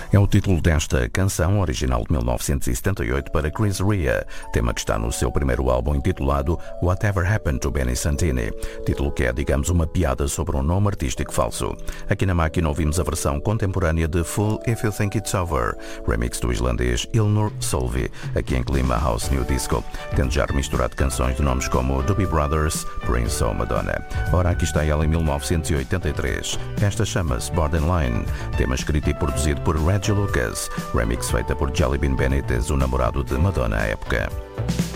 É o título desta canção, original de 1978, para Chris Rea, tema que está no seu primeiro álbum intitulado Whatever Happened to Benny Santini, título que é, digamos, uma piada sobre um nome artístico falso. Aqui na máquina ouvimos a versão contemporânea de Full If You Think It's Over, remix do islandês Ilnur Solvi, aqui em clima House New Disco, tendo já remisturado canções de nomes como Doobie Brothers, Prince ou Madonna. Ora, aqui está ela em 1983. Esta chama-se Borderline, tema escrito e produzido por Reggie Lucas, remix feita por Jelly Bean Benitez, o namorado de Madonna à época.